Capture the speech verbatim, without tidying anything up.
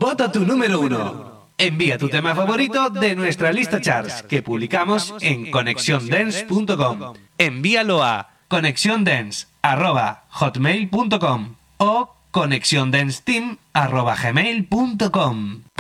Vota tu número uno. Envía tu tema favorito de nuestra lista charts que publicamos en conexión dance punto com. Envíalo a conexiondance arroba hotmail punto com o conexiondance team arroba gmail punto com.